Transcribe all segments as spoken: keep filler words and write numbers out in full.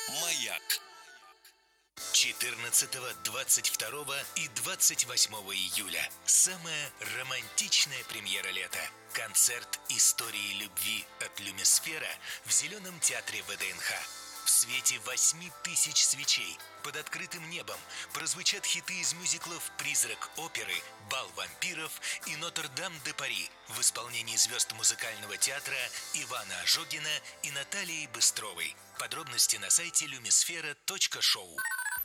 Маяк. четырнадцатого, двадцать второго и двадцать восьмого июля. Самая романтичная премьера лета. Концерт истории любви от Люмисфера в Зеленом театре ВДНХ. В свете восьми тысяч свечей под открытым небом прозвучат хиты из мюзиклов «Призрак оперы», «Бал вампиров» и «Нотр-Дам-де-Пари» в исполнении звезд музыкального театра Ивана Ожогина и Натальи Быстровой. Подробности на сайте люмисфера точка шоу.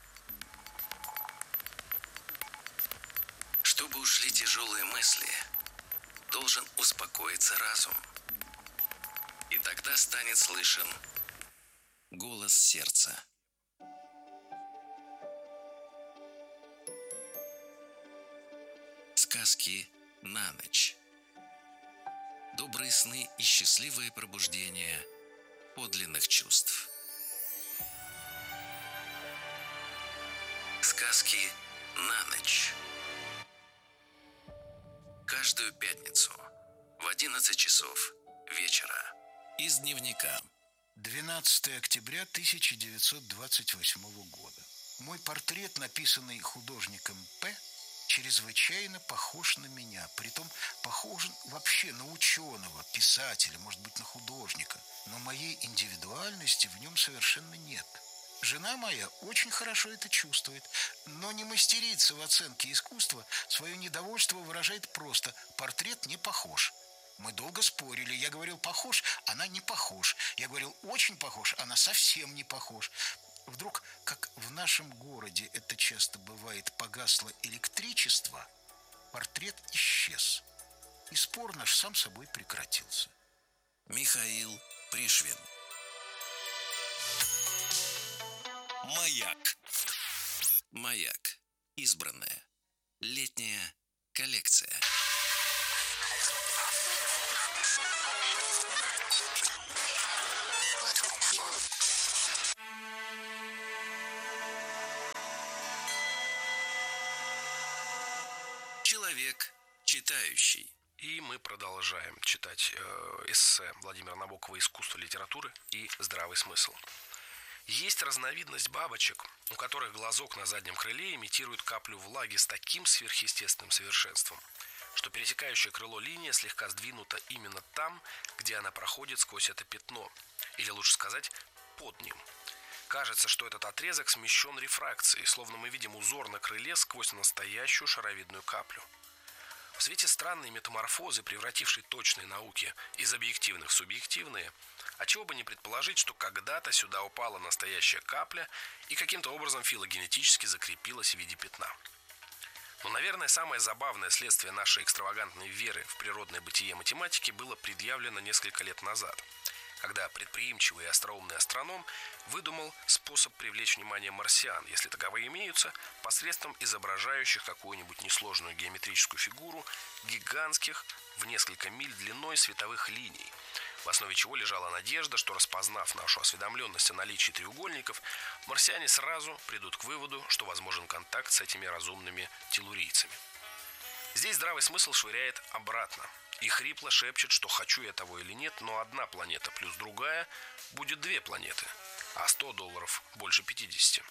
Чтобы ушли тяжелые мысли, должен успокоиться разум. И тогда станет слышен голос сердца. Сказки на ночь. Добрые сны и счастливое пробуждение подлинных чувств. Сказки на ночь. Каждую пятницу в одиннадцать часов вечера. Из дневника. двенадцатого октября тысяча девятьсот двадцать восьмого года. Мой портрет, написанный художником П., чрезвычайно похож на меня. Притом похож вообще на ученого, писателя, может быть, на художника. Но моей индивидуальности в нем совершенно нет. Жена моя очень хорошо это чувствует, но не мастерица в оценке искусства, свое недовольство выражает просто: портрет не похож. Мы долго спорили. Я говорил похож, она не похож. Я говорил очень похож, она совсем не похож. Вдруг, как в нашем городе это часто бывает, погасло электричество, портрет исчез. И спор наш сам собой прекратился. Михаил Пришвин. Маяк. Маяк. Избранная. Летняя коллекция. Человек читающий. И мы продолжаем читать э, эссе Владимира Набокова «Искусство литературы» и «Здравый смысл». Есть разновидность бабочек, у которых глазок на заднем крыле имитирует каплю влаги с таким сверхъестественным совершенством, что пересекающее крыло линия слегка сдвинута именно там, где она проходит сквозь это пятно, или лучше сказать, под ним. Кажется, что этот отрезок смещен рефракцией, словно мы видим узор на крыле сквозь настоящую шаровидную каплю. В свете странной метаморфозы, превратившей точные науки из объективных в субъективные, отчего бы не предположить, что когда-то сюда упала настоящая капля и каким-то образом филогенетически закрепилась в виде пятна. Но, наверное, самое забавное следствие нашей экстравагантной веры в природное бытие математики было предъявлено несколько лет назад, когда предприимчивый и остроумный астроном выдумал способ привлечь внимание марсиан, если таковые имеются, посредством изображающих какую-нибудь несложную геометрическую фигуру гигантских в несколько миль длиной световых линий, в основе чего лежала надежда, что, распознав нашу осведомленность о наличии треугольников, марсиане сразу придут к выводу, что возможен контакт с этими разумными телурийцами. Здесь здравый смысл швыряет обратно и хрипло шепчет, что хочу я того или нет, но одна планета плюс другая будет две планеты, а сто долларов больше пятидесяти.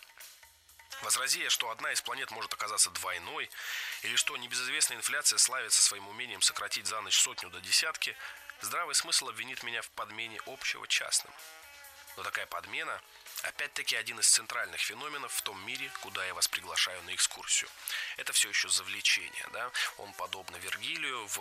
Возразея, что одна из планет может оказаться двойной, или что небезызвестная инфляция славится своим умением сократить за ночь сотню до десятки, здравый смысл обвинит меня в подмене общего частным. Но такая подмена опять-таки один из центральных феноменов в том мире, куда я вас приглашаю на экскурсию. Это все еще завлечение, да? Он, подобно Вергилию, в,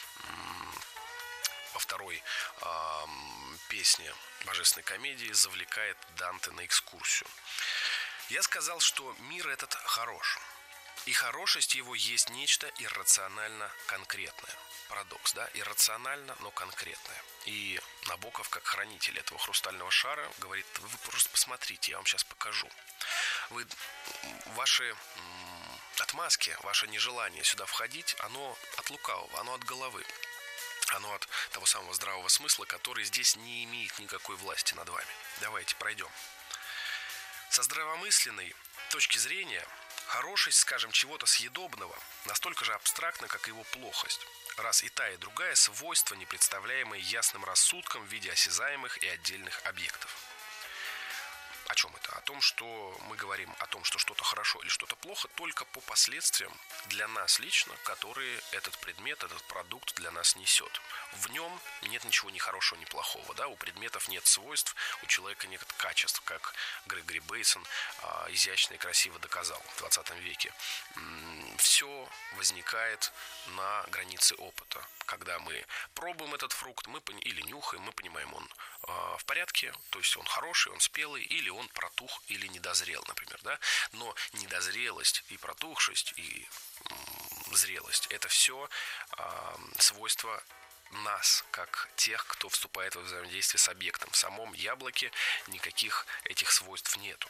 во второй э, песне Божественной комедии завлекает Данте на экскурсию. Я сказал, что мир этот хорош. И хорошесть его есть нечто иррационально конкретное. Парадокс, да? Иррационально, но конкретное. И Набоков, как хранитель этого хрустального шара, говорит: вы просто посмотрите, я вам сейчас покажу. Вы, ваши м, отмазки, ваше нежелание сюда входить, оно от лукавого, оно от головы. Оно от того самого здравого смысла, который здесь не имеет никакой власти над вами. Давайте пройдем. Со здравомысленной точки зрения, хорошесть, скажем, чего-то съедобного настолько же абстрактна, как и его плохость, раз и та, и другая свойства, не представляемые ясным рассудком в виде осязаемых и отдельных объектов. О чем это? О том, что мы говорим о том, что что-то хорошо или что-то плохо, только по последствиям для нас лично, которые этот предмет, этот продукт для нас несет. В нем нет ничего ни хорошего, ни плохого. Да? У предметов нет свойств, у человека нет качеств, как Грегори Бейтсон а, изящно и красиво доказал в двадцатом веке. Все возникает на границе опыта. Когда мы пробуем этот фрукт, мы или нюхаем, мы понимаем, он э, в порядке, то есть он хороший, он спелый, или он протух, или недозрел, например, да. Но недозрелость и протухшесть, и м, зрелость – это все э, свойства нас, как тех, кто вступает во взаимодействие с объектом. В самом яблоке никаких этих свойств нету.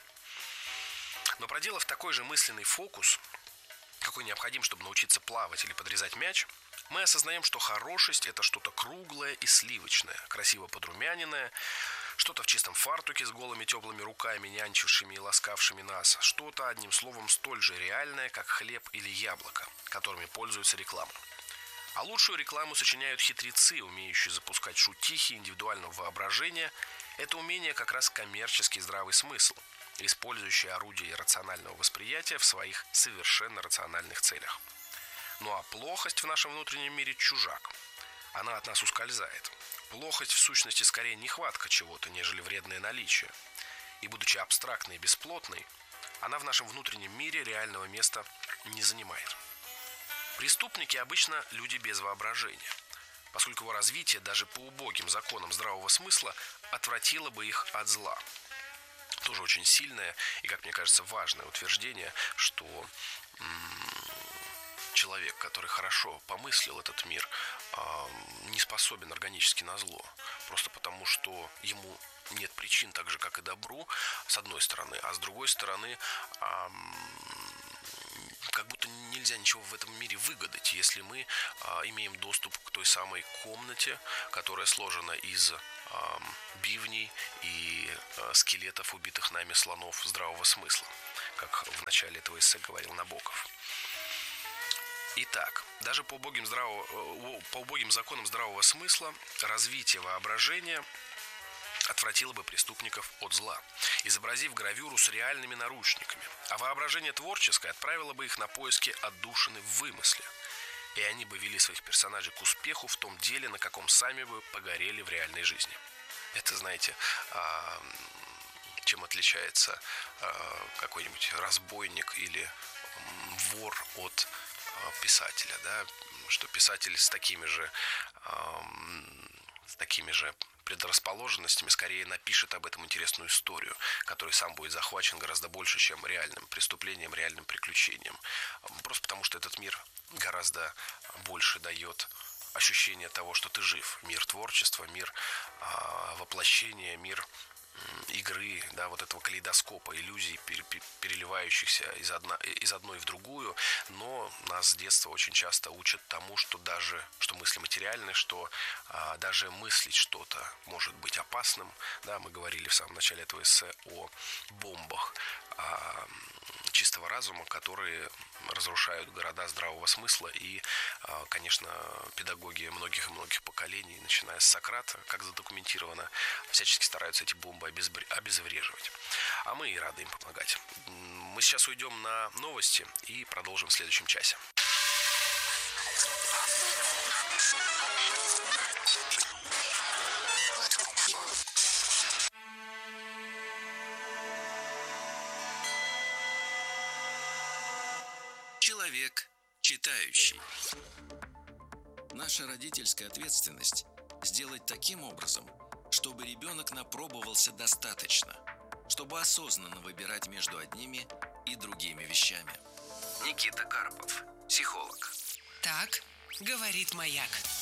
Но проделав такой же мысленный фокус, какой необходим, чтобы научиться плавать или подрезать мяч, мы осознаем, что хорошесть – это что-то круглое и сливочное, красиво подрумяненное, что-то в чистом фартуке с голыми теплыми руками, нянчившими и ласкавшими нас, что-то, одним словом, столь же реальное, как хлеб или яблоко, которыми пользуется реклама. А лучшую рекламу сочиняют хитрецы, умеющие запускать шутихи индивидуального воображения. Это умение как раз коммерческий здравый смысл, использующий орудие рационального восприятия в своих совершенно рациональных целях. Ну а плохость в нашем внутреннем мире чужак. Она от нас ускользает. Плохость в сущности скорее нехватка чего-то, нежели вредное наличие. И будучи абстрактной и бесплотной, она в нашем внутреннем мире реального места не занимает. Преступники обычно люди без воображения, поскольку его развитие даже по убогим законам здравого смысла отвратило бы их от зла. Тоже очень сильное и, как мне кажется, важное утверждение, что м- человек, который хорошо помыслил этот мир, э- не способен органически на зло. Просто потому, что ему нет причин, так же, как и добру, с одной стороны. А с другой стороны, э- как будто нельзя ничего в этом мире выгадать, если мы э, имеем доступ к той самой комнате, которая сложена из э, бивней и э, скелетов убитых нами слонов здравого смысла, как в начале этого эссе говорил Набоков. Итак, даже по убогим, здравого, э, по убогим законам здравого смысла развитие воображения отвратило бы преступников от зла, изобразив гравюру с реальными наручниками, а воображение творческое отправило бы их на поиски отдушины в вымысле, и они бы вели своих персонажей к успеху в том деле, на каком сами бы погорели в реальной жизни. Это, знаете, чем отличается какой-нибудь разбойник или вор от писателя, да? Что писатель с такими же, с такими же предрасположенностями скорее напишет об этом интересную историю, которой сам будет захвачен гораздо больше, чем реальным преступлением, реальным приключением. Просто потому, что этот мир гораздо больше дает ощущение того, что ты жив. Мир творчества, мир а, воплощения, мир игры, да, вот этого калейдоскопа иллюзий, переливающихся из, одна, из одной в другую, но нас с детства очень часто учат тому, что даже, что мысли материальны, что а, даже мыслить что-то может быть опасным, да, мы говорили в самом начале этого эссе о бомбах а, чистого разума, которые разрушают города здравого смысла, и, а, конечно, педагоги многих и многих поколений, начиная с Сократа, как задокументировано, всячески стараются эти бомбы обезвреживать. А мы и рады им помогать. Мы сейчас уйдем на новости и продолжим в следующем часе. Человек читающий. Наша родительская ответственность – сделать таким образом, чтобы ребенок напробовался достаточно, чтобы осознанно выбирать между одними и другими вещами. Никита Карпов, психолог. Так говорит Маяк.